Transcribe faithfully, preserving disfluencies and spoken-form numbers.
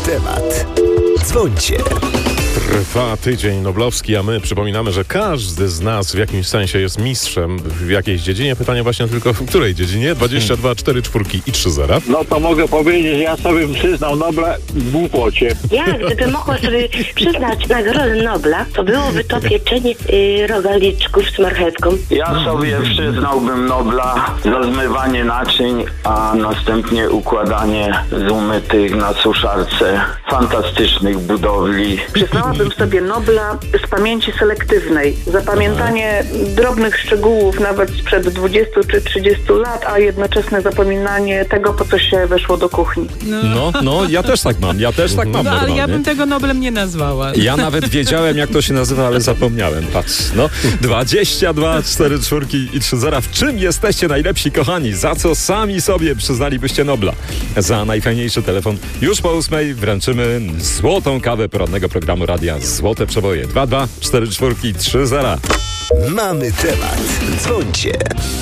temat. Dzwońcie. Trwa tydzień noblowski, a my przypominamy, że każdy z nas w jakimś sensie jest mistrzem w jakiejś dziedzinie. Pytanie właśnie tylko w której dziedzinie? dwadzieścia dwa, cztery czwórki i trzy zera. No to mogę powiedzieć, że ja sobie przyznał Nobla w głupocie. Ja, gdybym mogła sobie przyznać Nagrodę Nobla, to byłoby to pieczenie y, rogaliczków z marchewką. Ja sobie przyznałbym Nobla za zmywanie naczyń, a następnie układanie z umytych na suszarce fantastycznych budowli. Przyznałabym sobie Nobla z pamięci selektywnej. Zapamiętanie drobnych szczegółów nawet sprzed dwudziestu czy trzydziestu lat, a jednoczesne zapominanie tego, po co się weszło do kuchni. No, no, ja też tak mam, ja też tak mam No, ale normalnie. ja bym tego Noblem nie nazwała. Ja nawet wiedziałem, jak to się nazywa, ale zapomniałem. Patrz, no, dwadzieścia dwa, cztery czwórki i trzy zera. W czym jesteście najlepsi, kochani? Za co sami sobie przyznalibyście Nobla? Za najfajniejszy telefon już po ósmej wręczymy złotą kawę porannego programu radia Złote Przeboje. dwa dwa, cztery czwórki, trzy zera. Mamy temat. Dzwońcie.